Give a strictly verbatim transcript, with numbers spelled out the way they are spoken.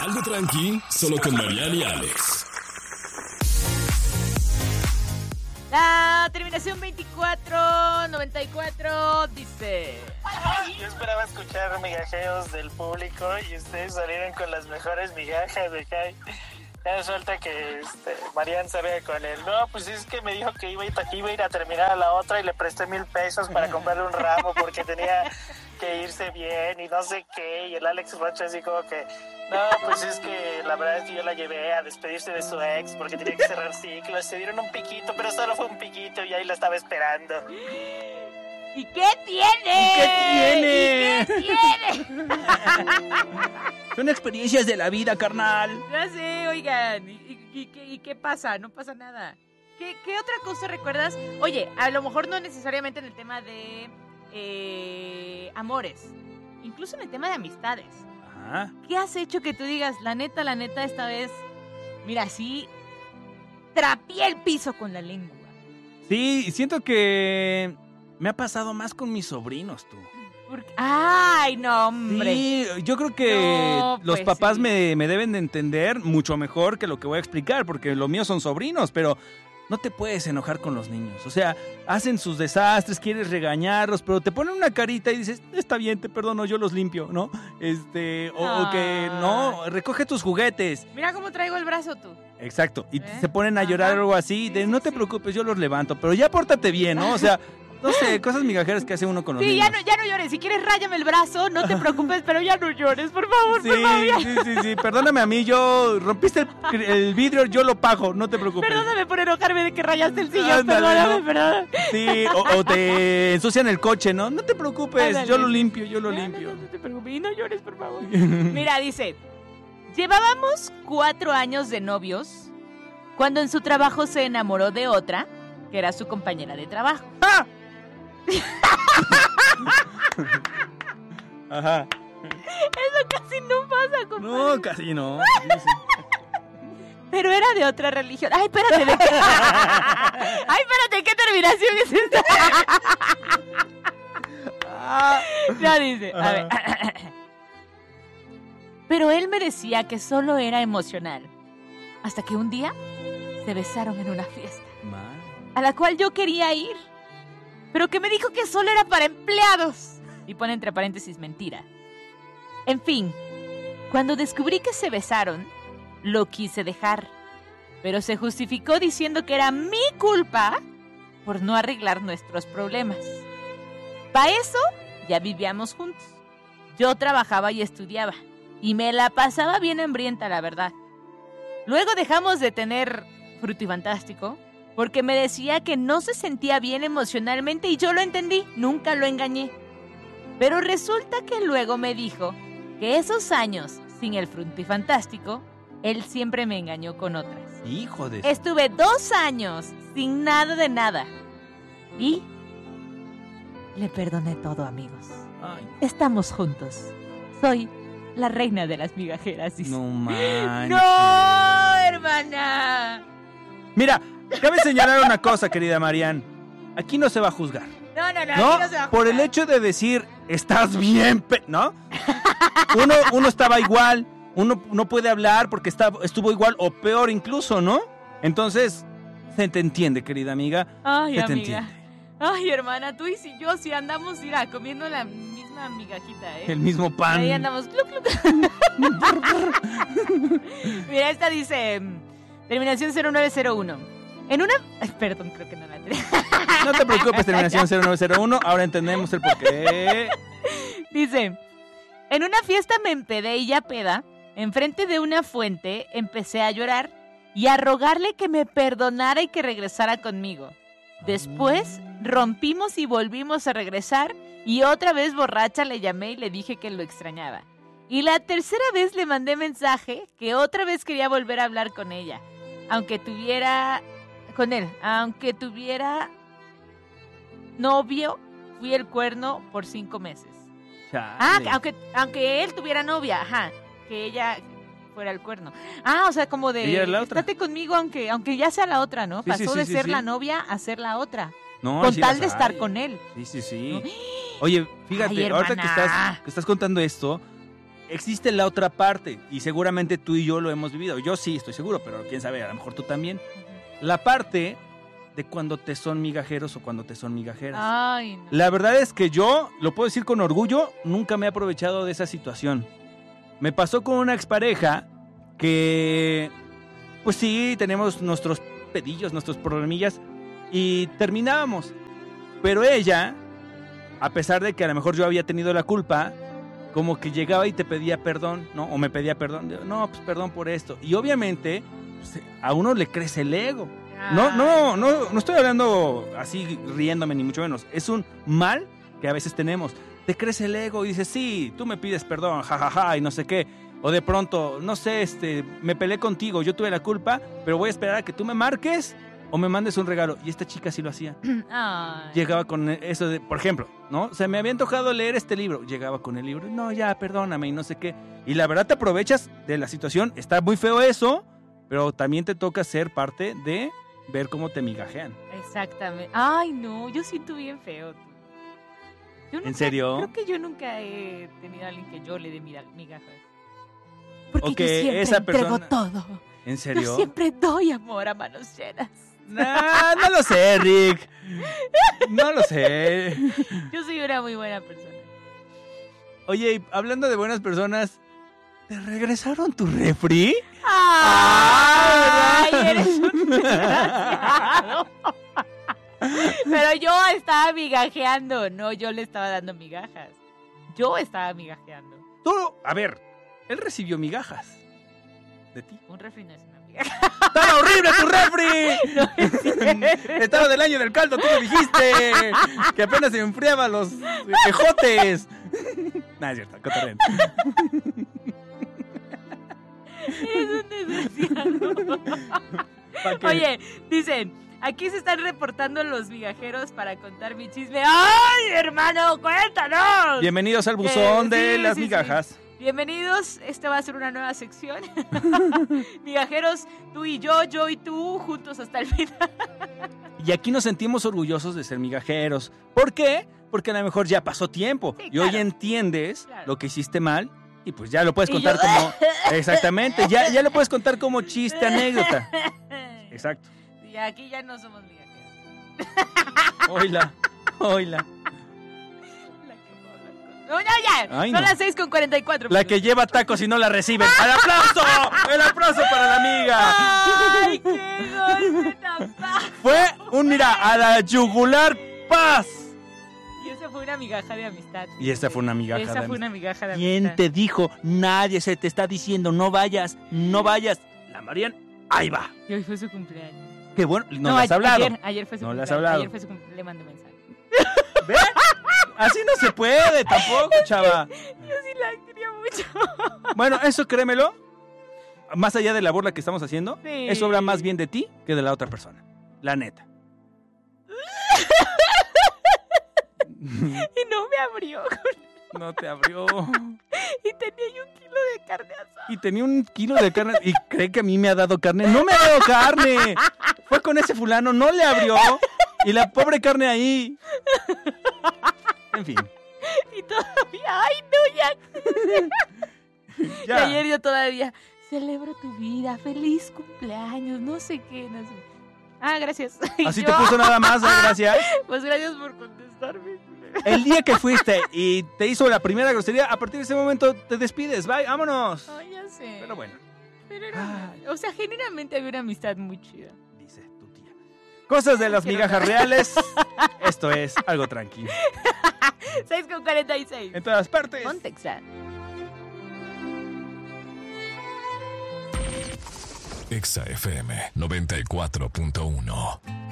Algo tranqui, solo con Mariana y Alex. La terminación veinticuatro noventa y cuatro dice... Yo esperaba escuchar migajeos del público y ustedes salieron con las mejores migajas de Jai. Ya resulta que este, Marian sale con él. No, pues es que me dijo que iba a, ir, iba a ir a terminar a la otra y le presté mil pesos para comprarle un ramo porque tenía que irse bien y no sé qué. Y el Alex Rocha así como que, no, pues es que la verdad es que yo la llevé a despedirse de su ex porque tenía que cerrar ciclos. Se dieron un piquito, pero solo fue un piquito y ahí la estaba esperando. ¿Y qué tiene? ¿Y qué tiene? ¿Y qué tiene? Son experiencias de la vida, carnal. Ya sé, oigan. ¿Y, y, y, qué, ¿Y qué pasa? No pasa nada. ¿Qué, ¿Qué otra cosa recuerdas? Oye, a lo mejor no necesariamente en el tema de eh, amores. Incluso en el tema de amistades. Ajá. ¿Qué has hecho que tú digas, la neta, la neta, esta vez, mira, sí, trapié el piso con la lengua? Sí, siento que me ha pasado más con mis sobrinos, tú. Porque... Ay, no, hombre. Sí, yo creo que no, los pues papás sí. me, me deben de entender mucho mejor que lo que voy a explicar, porque los míos son sobrinos, pero no te puedes enojar con los niños. O sea, hacen sus desastres, quieres regañarlos, pero te ponen una carita y dices, está bien, te perdono, yo los limpio, ¿no? Este, o, o que, no, recoge tus juguetes. Mira cómo traigo el brazo tú. Exacto, y ¿Eh? se ponen a llorar Ajá. o algo así, de Sí, no sí, te sí. preocupes, yo los levanto, pero ya pórtate bien, ¿no? O sea, no sé, cosas migajeras que hace uno con los Sí, niños. ya no, ya no llores. Si quieres, ráyame el brazo, no te preocupes, pero ya no llores, por favor, Sí, por favor. ya. sí, sí, sí, perdóname a mí, yo rompiste el, el vidrio, yo lo pago, no te preocupes. Perdóname por enojarme de que rayaste el sillón, Ándale, perdóname, ¿no? perdóname. Sí, o, o te ensucian el coche, ¿no? No te preocupes, Ándale. yo lo limpio, yo lo No, no, limpio. No, no te preocupes, y no llores, por favor. Mira, dice, llevábamos cuatro años de novios cuando en su trabajo se enamoró de otra, que era su compañera de trabajo. ¡Ah! Ajá. Eso casi no pasa, compadre. No, casi no. Sí, sí. Pero era de otra religión. Ay, espérate, ¿de qué? Ay, espérate, ¿qué terminación es esta? Ah. Ya dice, a Ajá. ver. Pero él me decía que solo era emocional. Hasta que un día se besaron en una fiesta, Mal. a la cual yo quería ir. Pero que me dijo que solo era para empleados. Y pone entre paréntesis mentira. En fin, cuando descubrí que se besaron, lo quise dejar. Pero se justificó diciendo que era mi culpa por no arreglar nuestros problemas. Para eso ya vivíamos juntos. Yo trabajaba y estudiaba. Y me la pasaba bien hambrienta, la verdad. Luego dejamos de tener frutifantástico porque me decía que no se sentía bien emocionalmente y yo lo entendí, nunca lo engañé. Pero resulta que luego me dijo que esos años sin el frutifantástico, él siempre me engañó con otras. Hijo de... Estuve dos años sin nada de nada. Y le perdoné todo, amigos. Ay, Estamos juntos. Soy la reina de las migajeras. Dice. no manches. ¡No, hermana! Mira, cabe señalar una cosa, querida Marian. Aquí no se va a juzgar. No, no, no, ¿No? aquí no se va a Por el jugar. hecho de decir, estás bien, pe-", ¿no? Uno, uno estaba igual, uno no puede hablar porque está, estuvo igual o peor incluso, ¿no? Entonces, se te entiende, querida amiga. Ay, Se te amiga. entiende. Ay, hermana, tú y si yo si andamos, mira, comiendo la misma migajita, ¿eh? El mismo pan. Ahí andamos. Cluc, cluc. Mira, esta dice, terminación cero nueve cero uno. En una... Ay, perdón, creo que no la tenía. No te preocupes, terminación cero nueve cero uno. Ahora entendemos el porqué. Dice, en una fiesta me empedé y ya peda, enfrente de una fuente empecé a llorar y a rogarle que me perdonara y que regresara conmigo. Después rompimos y volvimos a regresar y otra vez borracha le llamé y le dije que lo extrañaba. Y la tercera vez le mandé mensaje que otra vez quería volver a hablar con ella, aunque tuviera... con él, aunque tuviera novio, fui el cuerno por cinco meses. Chale. Ah, que aunque, aunque él tuviera novia, ajá, que ella fuera el cuerno. Ah, o sea, como de, Ella era la otra. estate conmigo aunque, aunque ya sea la otra, ¿no? Sí, Pasó sí, sí, de sí, ser sí. la novia a ser la otra, No, con sí tal las de estar hay. con él. Sí, sí, sí. ¿No? Oye, fíjate, Ay, ahorita que hermana. estás, que estás contando esto, existe la otra parte y seguramente tú y yo lo hemos vivido. Yo sí, estoy seguro, pero quién sabe, a lo mejor tú también. Ujú. La parte de cuando te son migajeros o cuando te son migajeras. Ay, no. La verdad es que yo, lo puedo decir con orgullo, nunca me he aprovechado de esa situación. Me pasó con una expareja que, pues sí, tenemos nuestros pedillos, nuestros problemillas y terminábamos. Pero ella, a pesar de que a lo mejor yo había tenido la culpa, como que llegaba y te pedía perdón, ¿no? O me pedía perdón. No, pues perdón por esto. Y obviamente pues, a uno le crece el ego. No, no, no, no estoy hablando así riéndome ni mucho menos. Es un mal que a veces tenemos. Te crece el ego y dices, sí, tú me pides perdón, jajaja, ja, ja, y no sé qué. O de pronto, no sé, este, me peleé contigo, yo tuve la culpa, pero voy a esperar a que tú me marques o me mandes un regalo. Y esta chica sí lo hacía. Ay. Llegaba con eso de, por ejemplo, ¿no? Se me había antojado leer este libro. Llegaba con el libro, no, ya, perdóname y no sé qué. Y la verdad te aprovechas de la situación. Está muy feo eso, pero también te toca ser parte de ver cómo te migajean. Exactamente. Ay, no, yo siento bien feo. Yo nunca, ¿En serio? Creo que yo nunca he tenido a alguien que yo le dé mira- migajas. Porque O que yo siempre esa entrego persona- todo. ¿En Yo serio? siempre doy amor a manos llenas. Nah, no lo sé, Rick. No lo sé. Yo soy una muy buena persona. Oye, y hablando de buenas personas, ¿te regresaron tu refri? ¡Ay! Ah, Eres un desgraciado. Pero yo estaba migajeando, no yo le estaba dando migajas. Yo estaba migajeando. Tú, a ver, él recibió migajas de ti. Un refri no es una migaja. ¡Estaba horrible tu refri! No es cierto. Estaba del año del caldo, tú lo dijiste. Que apenas se enfriaban los ejotes. Nah, es cierto, cotorreando. Es un desgraciado. ¿Pa' qué? Oye, dicen, aquí se están reportando los migajeros para contar mi chisme. ¡Ay, hermano, cuéntanos! Bienvenidos al buzón Eh, de sí, las sí, migajas. sí. Bienvenidos, esta va a ser una nueva sección. Migajeros, tú y yo, yo y tú, juntos hasta el final. Y aquí nos sentimos orgullosos de ser migajeros. ¿Por qué? Porque a lo mejor ya pasó tiempo. Sí, y hoy claro. entiendes Claro. lo que hiciste mal. Y pues ya lo puedes Y contar yo- como... Exactamente, ya, ya lo puedes contar como chiste, anécdota. Exacto. Y aquí ya no somos migajeros. Oila, oila. La que me habla con- No, no, ya. Ay, Son no. las seis con cuarenta y cuatro. La que lleva tacos y no la reciben. ¡Al aplauso! ¡El aplauso para la amiga! ¡Ay, qué golpe tan bajo! Fue un mira a la yugular paz. Y esa fue una migaja de amistad. Y esta fue una migaja Esa de fue amistad. una migaja de ¿Quién amistad. te dijo? Nadie se te está diciendo, no vayas, no vayas. La Marian, ahí va. Y hoy fue su cumpleaños. Qué bueno, no, No, le has a- hablado. Ayer, ayer fue su No le has cumpleaños. hablado. Ayer fue su cumpleaños. Le mandé mensaje. ¿Ves? Así no se puede tampoco, chava. Yo sí la quería mucho. Bueno, eso créemelo. Más allá de la burla que estamos haciendo, Sí. eso habla más bien de ti que de la otra persona. La neta. Y no me abrió. No te abrió. Y tenía yo un kilo de carne asada. Y tenía un kilo de carne. Y cree que a mí me ha dado carne. No me ha dado carne. Fue con ese fulano, no le abrió. Y la pobre carne ahí. En fin. Y todavía, ay no, ya. Y Ya. ayer yo todavía, celebro tu vida, feliz cumpleaños, no sé qué, no sé. Ah, gracias. Y Así yo, te puso nada más, ¿eh? Gracias. Pues gracias por contestarme. El día que fuiste y te hizo la primera grosería, a partir de ese momento te despides. Bye, vámonos. Ay, ya sé. Pero bueno, Pero era- o sea, genuinamente había una amistad muy chida. dice tu tía. Cosas de las Quiero migajas nada. reales. Esto es algo tranquilo. seis con cuarenta y seis. En todas partes. Contexta. Exa F M noventa y cuatro punto uno.